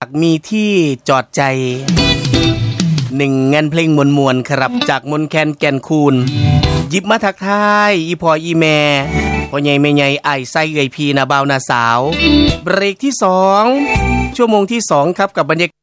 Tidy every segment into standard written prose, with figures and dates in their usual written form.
มีที่จอดใจ1งานเพลงมวลๆครับจากมนแคนแก่นคูนหยิบมาทักทายอีพ่ออีแม่พ่อใหญ่แม่ใหญ่อ้ายไส้เอ่ยพี่นาบ่าวนาสาวเบรกที่2ชั่วโมงที่2ครับกับบรรยากาศ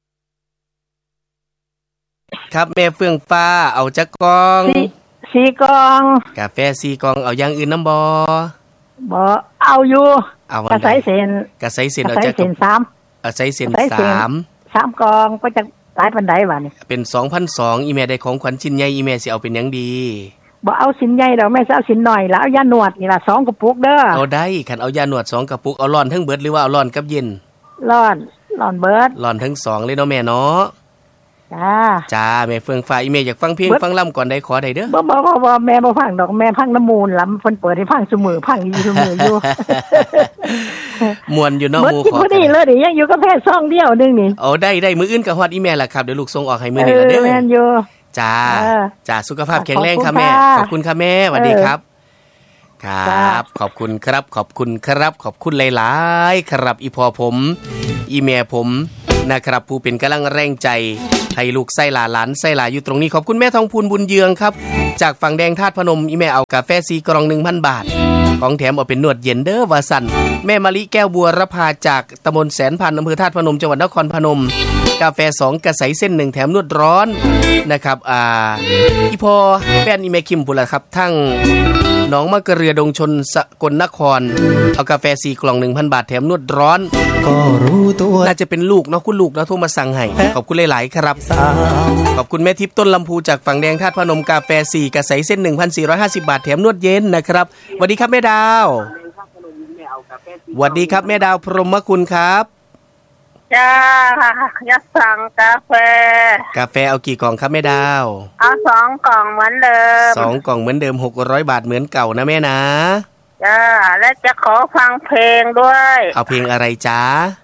ครับแม่เฟื่องฟ้าเอาจักกอง 4กองกาแฟ4กองเอาอย่างอื่นนำบ่เอาอยู่กระใสเส้นเอาจัก3 เอาใส่เส้น3 กองก็จะหลายปานใดบัดนี้เป็น 2,200 อีแม่ได้ของขวัญชิ้นใหญ่อีแม่สิเอาเป็นหยังดีบ่เอาชิ้นใหญ่ดอกแม่สิเอาชิ้นน้อยแล้วเอายาหนวดนี่ล่ะ2กระปุกเด้อเอาได้คันเอายาหนวด2กระปุกเอาร้อนทั้งเบิดหรือว่าเอาร้อนกับเย็นร้อนเบิดร้อนทั้ง2เลยเนาะแม่เนาะจ้าแม่เฟื่องฟ้าอีแม่อยากฟังเพลงฟังล่ำก่อนได้ขอได้เด้อบ่แม่บ่ฟังดอกแม่ฟังน้ำมูลล่ำเพิ่นเปิดให้ฟังซุมื้อฟังอยู่ซุมื้ออยู่ม่วนอยู่เนาะหมู่ขอบ่ดีเลยดิยังอยู่กับแพทย์ซองเดียวนึงนี่ได้มื้ออื่นก็ฮอดอีแม่ล่ะครับเดี๋ยวลูกส่งออกให้มื้อนี้ล่ะเด้อแม่นอยู่จ้าสุขภาพแข็งแรงค่ะแม่ขอบคุณค่ะแม่สวัสดีครับครับขอบคุณครับขอบคุณหลายๆครับอีพ่อผมอีแม่ผมนะครับผู้เป็นกำลังแรงใจให้ลูกไส้หลานไส้หลาอยู่ตรงนี้ขอบคุณแม่ทองพูนบุญเยืองครับจากฝั่งแดงธาตุพนมอีแม่เอากาแฟ4กล่อง 1,000 บาทของแถมเอาเป็นนวดเย็นเด้อว่าสั่นแม่มะลิแก้วบัวรพาจากตำบลแสนพันอำเภอธาตุพนมจังหวัดนครพนมกาแฟ2กระใสเส้น1แถมนวดร้อนนะครับอีพอแฟนอีแม่คิมพุ่นล่ะครับทั้งน้องมะกะเรือดงชนสกลนครเอากาแฟ4กล่อง 1,000 บาทแถมนวดร้อนก็รู้ตัวน่าจะเป็นลูกเนาะคุณลูกเนาะโทรมาสั่งให้ขอบคุณหลายๆครับขอบคุณแม่ทิพย์ต้นลำพูจากฝั่งแดงธาตุพนมกาแฟ4กระใสเส้น 1,450 บาทแถมนวดเย็นนะครับสวัสดีครับแม่ดาวสวัสดีครับแม่ดาวพรหมคุณครับจ้าอยากสั่งกาแฟเอากี่กล่องครับแม่ดาวเอา2กล่องเหมือนเดิม 2กล่องเหมือนเดิม600 บาทเหมือนเก่านะแม่นะจ้าและจะขอฟังเพลงด้วยเอาเพลงอะไรจ๊ะ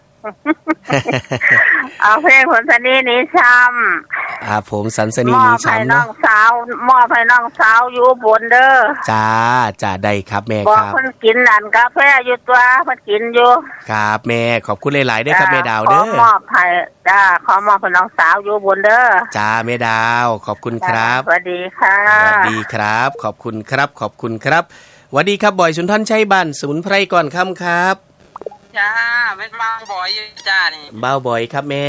เอาเพลงผลสนีนี้ช้ำผมสันสนีนี้ช้ำน้องสาวมอบให้น้องสาวอยู่บนเด้อจ้าได้ครับแม่ครับบอกเพิ่นกินนั่นกาแฟอยู่ตัวเพิ่นกินอยู่ครับแม่ขอบคุณหลายๆด้วยครับแม่ดาวเด้อขอมอบให้จ้าขอมอบให้น้องสาวอยู่บนเด้อจ้าแม่ดาวขอบคุณครับสวัสดีค่ะสวัสดีครับขอบคุณครับสวัสดีครับบอยสุนทรชัยบ้านสมุนไพรก่อนค่ำครับจ้าเป็นบ้าวบอยจ้านี่บ้าวบอยครับแม่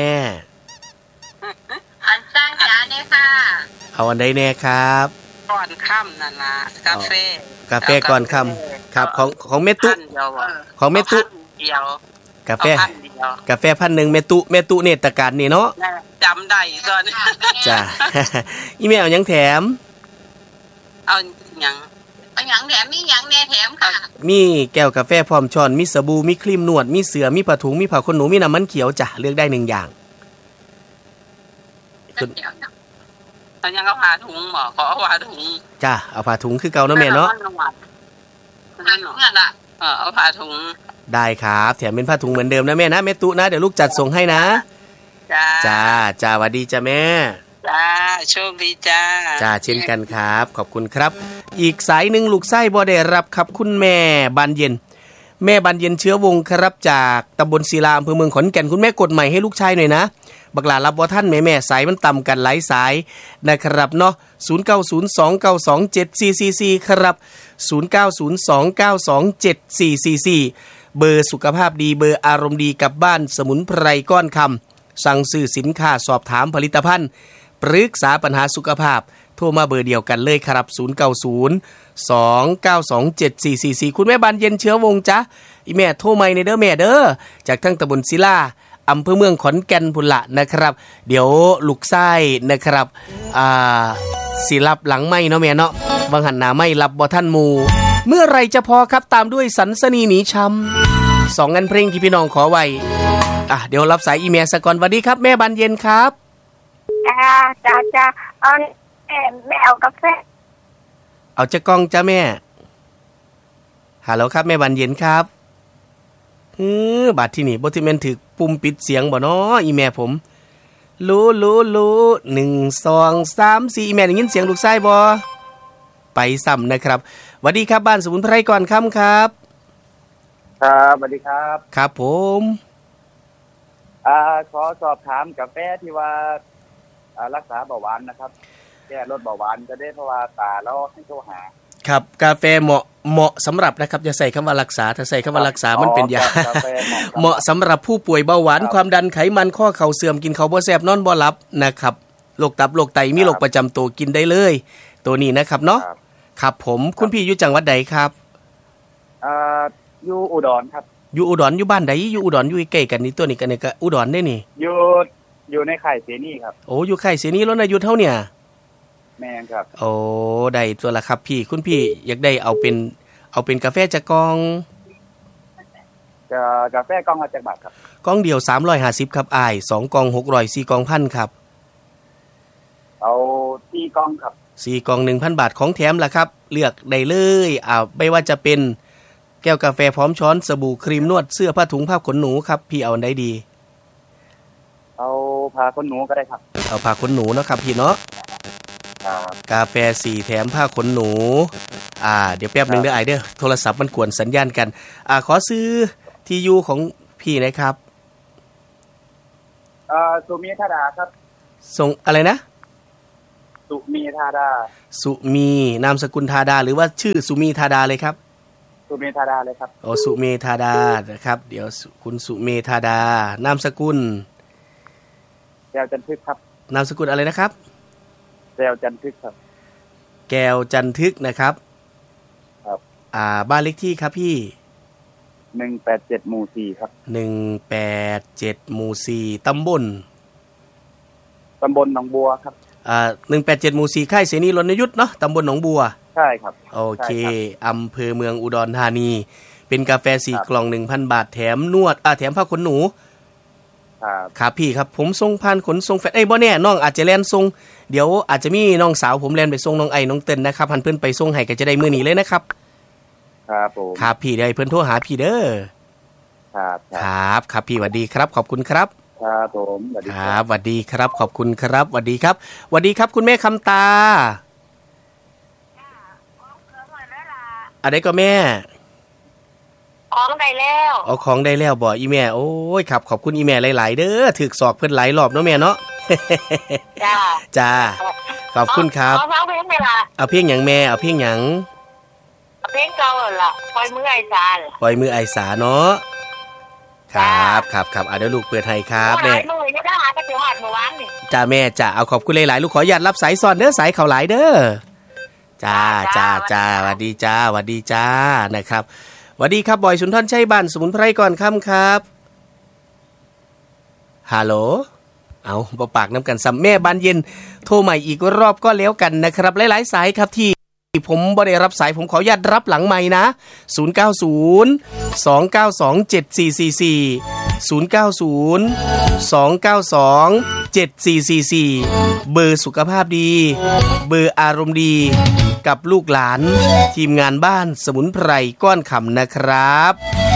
อันสร้างจ้าเนี่ยค่ะเอาอันใดแน่ครับก่อนค่ำนั่นล่ะกาแฟก่อนค่ำครับของเมตุของเมตุกาแฟ1,000เมตุเนตรการนี่เนาะจำได้ก่อนจ้าอีเมลเอาหยังแถมเอาหยังแถมมีหยังแน่แถมค่ะมีแก้วกาแฟพร้อมช้อนมีสบู่มีครีมนวดมีเสื่อมีผ้าถุงมีผ้าขนหนูมีน้ำมันเขียวจ้ะเลือกได้1อย่างเอายังเอาผ้าถุงบ่ขอเอาผ้าถุงจ้ะเอาผ้าถุงคือเก่าเนาะแม่เนาะเอาผ้าถุงได้ครับแถมเป็นผ้าถุงเหมือนเดิมนะแม่นะแม่ตุ๊นะเดี๋ยวลูกจัดส่งให้นะจ้าสวัสดีจ้ะแม่จ้าโชคดีจ้าเช่นกันครับขอบคุณครับอีกสายหนึ่งลูกไส้บ่ได้รับครับคุณแม่บานเย็นเชื้อวงครับจากตำบลศิลาอำเภอเมืองขอนแก่นคุณแม่กดใหม่ให้ลูกชายหน่อยนะบักหลารับบ่ท่านแม่สายมันต่ำกันหลายสายนะครับเนาะ0902927444ครับ0902927444เบอร์สุขภาพดีเบอร์อารมณ์ดีกับบ้านสมุนไพรก้อนคำสั่งซื้อสินค้าสอบถามผลิตภัณฑ์ปรึกษาปัญหาสุขภาพโทรมาเบอร์เดียวกันเลยครับ0902927444คุณแม่บานเย็นเชื้อวงจ้ะอีแม่โทรใหม่ในเด้อแม่เด้อจากทั้งตำบลศิลาอำเภอเมืองขอนแก่นพุ่นละนะครับเดี๋ยวลูกไส้นะครับสิรับหลังไม่เนาะแม่เนาะบางหันหน้าไม่รับบ่ท่านหมู่เมื่อไรจะพอครับตามด้วยสันสนีหนีช้ำ2งานเพลงที่พี่น้องขอไว้เดี๋ยวรับสายอีเมลซะก่อนสวัสดีครับแม่บานเย็นครับจ้าเอาแม่เอากาแฟเอาจะกล้องจ้าแม่ฮัลโหลครับแม่บานเย็นครับบัดที่นี่บ่ที่แม่นถึกปุ่มปิดเสียงบ่น้ออีแม่ผมรู้1 2 3 4อีแม่ได้ยินเสียงลูกชายบ่ไปซ้ำนะครับสวัสดีครับบ้านสมุนไพรก่อนค่ำครับครับสวัสดีครับครับผมขอสอบถามกาแฟที่ว่ารักษาเบาหวานนะครับแก้ลดเบาหวานจะได้เพราะว่าตาเราให้โทรหาครับกาแฟเหมาะสำหรับนะครับอย่าใส่คำว่ารักษาถ้าใส่คำว่ารักษามันเป็นยาเหมาะสำหรับผู้ป่วยเบาหวานความดันไขมันข้อเข่าเสื่อมกินข้าวบ่แซ่บนอนบ่หลับนะครับโรคตับโรคไตมีโรคประจำตัวกินได้เลยตัวนี้นะครับเนาะครับผมคุณพี่อยู่จังหวัดใดครับอยู่อุดรครับอยู่อุดรอยู่บ้านใดอยู่อุดรอยู่ใกล้กันนี่ตัวนี้กันนี่ก็อุดรได้นี่อยู่ในค่ายเสนีครับโอ้อยู่ค่ายเสนีแล้วอายุเท่าเนี่ยแม่นครับโอ้ได้ตัวละครับพี่คุณพี่อยากได้เอาเป็นกาแฟจากกองกาแฟกองละจักบาทครับกองเดียว350ครับอ้าย2กอง600 4กอง 1,000ครับเอา4กองครับ 4กอง 1,000 บาทของแถมล่ะครับเลือกได้เลยไม่ว่าจะเป็นแก้วกาแฟพร้อมช้อนสบู่ครีมนวดเสื้อผ้าถุงผ้าขนหนูครับพี่เอาอันใดดีเอาผ้าขนหนูก็ได้ครับเอาผ้าขนหนูเนาะครับพี่เนาะกาแฟ4แถมผ้าขนหนูเดี๋ยวแป๊บนึงเด้อเด้อโทรศัพท์มันกวนสัญญาณกันขอซื้อที่อยู่ของพี่นะครับสุมีธาดาครับส่งอะไรนะสุมีธาดาสุมีนามสกุลธาดาหรือว่าชื่อสุมีธาดาเลยครับสุเมธาดาเลยครับโอ้สุเมธาดานะครับเดี๋ยวคุณสุเมธาดานามสกุลแก้วจันทึกครับนามสกุลอะไรนะครับแก้วจันทึกครับแก้วจันทึกนะครับครับบ้านเลขที่ครับพี่ 187หมู่4ครับ 187หมู่4ตำบลหนองบัวครับ 187หมู่4ค่ายเสนีรณยุทธเนาะตำบลหนองบัวใช่ครับโอเคอำเภอเมืองอุดรธานีเป็นกาแฟ4กล่อง 1,000 บาทแถมนวดแถมผ้าขนหนูครับพี่ครับผมส่งผ่านขนส่งแฟดบ่แน่น้องอาจจะแล่นส่งเดี๋ยวอาจจะมีน้องสาวผมแล่นไปส่งน้องไอ้น้องเติ้นนะครับเพิ่นไปส่งให้ก็จะได้มื้อนี้เลยนะครับครับผมครับพี่ได้เพิ่นโทรหาพี่เด้อครับพี่สวัสดีครับขอบคุณครับครับผมสวัสดีครับสวัสดีครับขอบคุณครับสวัสดีครับสวัสดีครับคุณแม่คำตาอะไรก็แม่ของได้แล้วของได้แล้วบ่อีแม่โอ้ยครับขอบคุณอีแม่หลายๆเด้อถึกศอกเพิ่นหลายรอบเนาะแม่เนาะจ้าขอบคุณครับเอาเพลงไหนล่ะเอาเพลงหยังแม่เอาเพลงหยังเพลงเก่าล่ะปล่อยมือไอ้สาปล่อยมือไอ้สาเนาะครับเดี๋ยวลูกเปิดให้ครับแม่จ้าแม่จ้าเอาขอบคุณหลายๆลูกขออนุญาตรับสายซ้อนเด้อสายเข้าหลายเด้อจ้าสวัสดีจ้านะครับสวัสดีครับบอยสุนทรชัยบ้านสมุนไพรก่อนค่ำครับฮัลโหลเอาบ่ปากน้ำกันซ้ำแม่บานเย็นโทรใหม่อีกรอบก็แล้วกันนะครับหลายๆสายครับที่ผมบ่ได้รับสายผมขออนุญาตรับหลังไมค์นะ090-292-7444 เบอร์สุขภาพดีเบอร์อารมณ์ดีกับลูกหลานทีมงานบ้านสมุนไพรก้อนขำนะครับ